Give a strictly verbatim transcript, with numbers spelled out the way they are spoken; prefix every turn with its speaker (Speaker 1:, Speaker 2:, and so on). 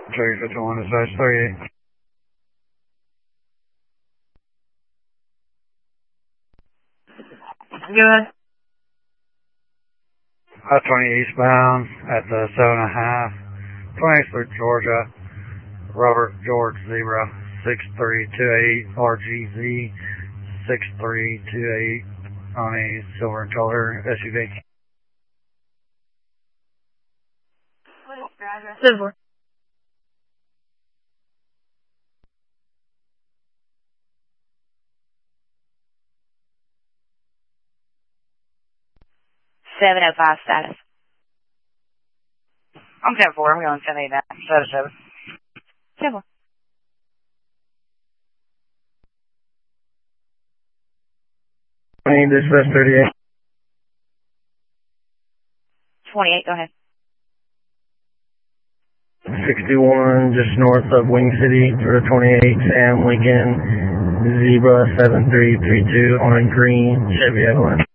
Speaker 1: Cherry fifty-one, dispatch thirty-eight.
Speaker 2: Good.
Speaker 1: I twenty eastbound at the seven and a half. twenty through Georgia. Robert George Zebra six three two eight R G Z six three two eight on a silver and color S U V.
Speaker 2: What is your address? Silver. seven oh five status.
Speaker 3: I'm ten four. I'm going ten eight now. Status seven.
Speaker 2: Silver.
Speaker 1: twenty dispatch thirty-eight.
Speaker 2: twenty-eight, go ahead.
Speaker 1: sixty-one, just north of Wing City, for twenty-eight, Sam Lincoln, Zebra seven three three two on a green Chevy Evelyn.